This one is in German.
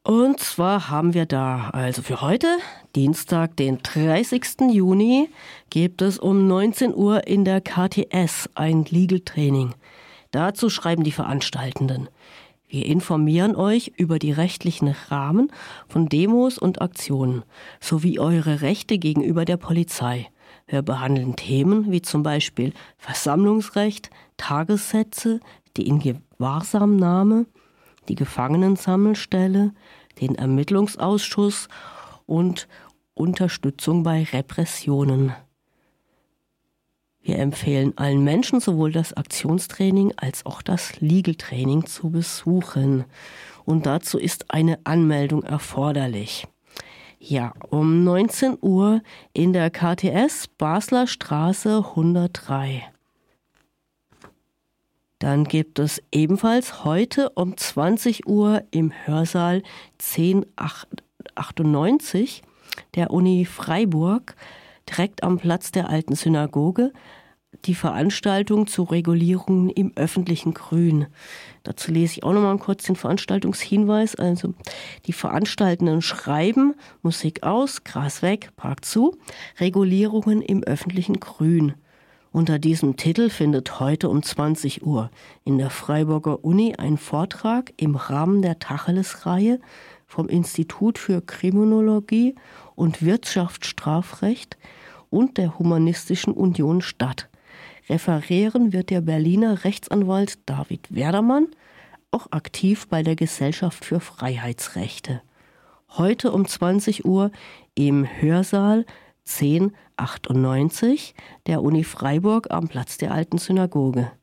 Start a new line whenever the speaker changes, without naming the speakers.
Und zwar haben wir da, also für heute, Dienstag, den 30. Juni, gibt es um 19 Uhr in der KTS ein Legal Training. Dazu schreiben die Veranstaltenden: Wir informieren euch über die rechtlichen Rahmen von Demos und Aktionen sowie eure Rechte gegenüber der Polizei. Wir behandeln Themen wie zum Beispiel Versammlungsrecht, Tagessätze, die Ingewahrsamnahme, die Gefangenensammelstelle, den Ermittlungsausschuss und Unterstützung bei Repressionen. Wir empfehlen allen Menschen sowohl das Aktionstraining als auch das Legal Training zu besuchen. Und dazu ist eine Anmeldung erforderlich. Ja, um 19 Uhr in der KTS Basler Straße 103. Dann gibt es ebenfalls heute um 20 Uhr im Hörsaal 1098 der Uni Freiburg, direkt am Platz der alten Synagoge, die Veranstaltung zu Regulierungen im öffentlichen Grün. Dazu lese ich auch nochmal kurz den Veranstaltungshinweis. Also die Veranstaltenden schreiben: Musik aus, Gras weg, Park zu, Regulierungen im öffentlichen Grün. Unter diesem Titel findet heute um 20 Uhr in der Freiburger Uni ein Vortrag im Rahmen der Tacheles-Reihe vom Institut für Kriminologie und Wirtschaftsstrafrecht und der Humanistischen Union statt. Referieren wird der Berliner Rechtsanwalt David Werdermann, auch aktiv bei der Gesellschaft für Freiheitsrechte. Heute um 20 Uhr im Hörsaal 1098 der Uni Freiburg am Platz der alten Synagoge.